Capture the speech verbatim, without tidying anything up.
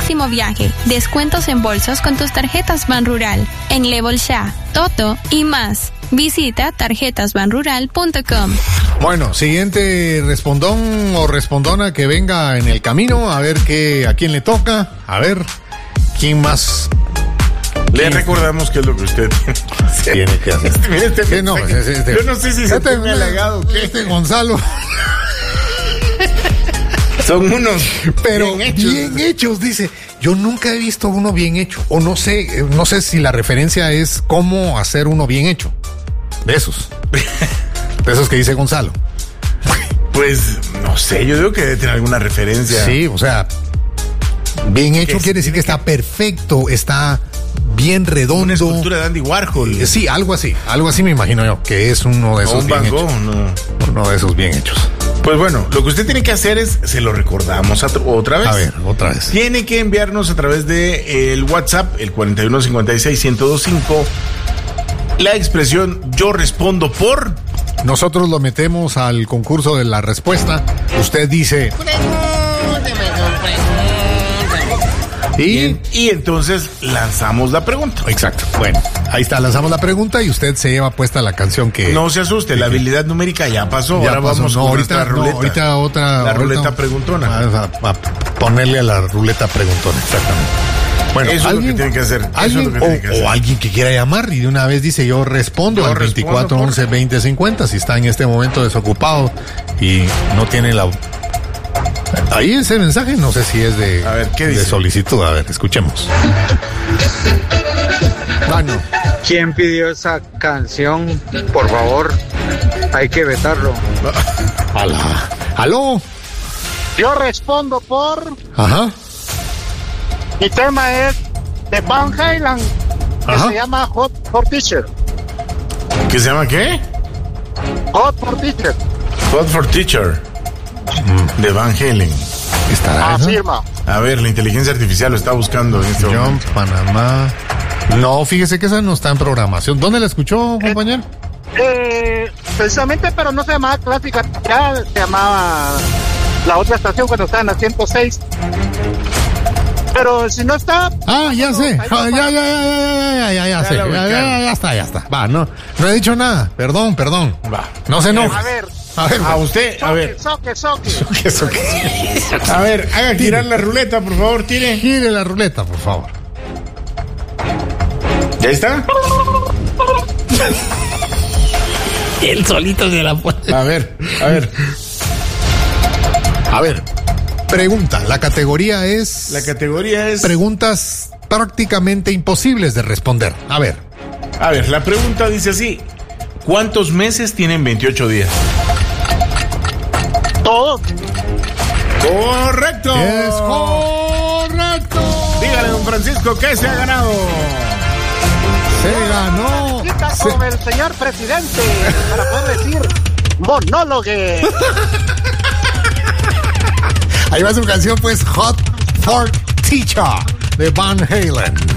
próximo viaje. Descuentos en bolsos con tus tarjetas Banrural, en Le Bolsa, Toto y más. Visita tarjetas ban rural punto com. Bueno, siguiente respondón o respondona que venga en el camino, a ver qué, a quién le toca, a ver quién más. Le recordamos qué es lo que usted tiene que hacer. Este, mira, este sí, no, este, este, yo no sé si se este, me ha halagado o qué. Este Gonzalo. Son unos pero bien hechos. bien hechos, dice. Yo nunca he visto uno bien hecho. O no sé, no sé si la referencia es cómo hacer uno bien hecho. De esos. De esos que dice Gonzalo. Pues, no sé, yo digo que debe tener alguna referencia. Sí, o sea, bien hecho quiere decir que está perfecto, está bien redondo. Una escultura de Andy Warhol. Sí, algo así, algo así me imagino yo, que es uno de esos un bien Van Gogh, hechos. no. Uno de esos bien hechos. Pues bueno, lo que usted tiene que hacer es, se lo recordamos a, otra vez. A ver, otra vez. Tiene que enviarnos a través de el WhatsApp, el cuarenta y uno cincuenta y seis, ciento veinticinco, la expresión yo respondo por. Nosotros lo metemos al concurso de la respuesta. Usted dice. Y, y entonces lanzamos la pregunta. Exacto. Bueno, ahí está, lanzamos la pregunta y usted se lleva puesta la canción que. No se asuste, la habilidad numérica ya pasó. Ya Ahora pasó. vamos No, con ahorita, nuestra ruleta. No, ahorita otra. La ahorita, ruleta preguntona. Vamos a, a ponerle a la ruleta preguntona, exactamente. Bueno, eso alguien, es lo que tiene que hacer. Alguien, eso es lo que o, tiene que hacer. o alguien que quiera llamar y de una vez dice yo respondo yo al veinticuatro once veinte cincuenta si está en este momento desocupado y no tiene la. Ahí ese mensaje no sé si es de, a ver, ¿qué dice? De solicitud. A ver, escuchemos. Bueno, ¿quién pidió esa canción? Por favor, hay que vetarlo. Alá. ¿Aló? Yo respondo por. Ajá. Mi tema es de Van Halen, que Ajá. se llama Hot for Teacher. ¿Qué se llama qué? Hot for Teacher. Hot for Teacher. Mm. De Van Halen. ¿Estará eso? Afirma. A ver, la inteligencia artificial lo está buscando en este John, momento. Panamá. No, fíjese que esa no está en programación. ¿Dónde la escuchó, compañero? Eh, precisamente, pero no se llamaba Clásica, ya se llamaba la otra estación cuando estaba en la ciento seis. Pero si no está. Ah, ya sé. Ah, ya, ya, ya, ya, ya, ya, ya, sé. Ya, ya, ya, ya está, ya está. Va, no, no he dicho nada. Perdón, perdón. Va. No se enoje. A ver. A ver, A usted, a ver. Soque, soque. ¿Qué eso qué? A ver, haga girar la ruleta, por favor, tire. gire la ruleta, por favor. ¿Ya está? El solito se la puede. A ver, a ver. A ver, pregunta. La categoría es. La categoría es. Preguntas prácticamente imposibles de responder. A ver. A ver, la pregunta dice así: ¿cuántos meses tienen veintiocho días? Todo. ¡Correcto! Es correcto. Dígale, don Francisco, ¿qué se ha ganado? Se ganó. Se... Con el señor presidente, para poder decir monólogo. Ahí va su canción, pues, Hot for Teacher, de Van Halen.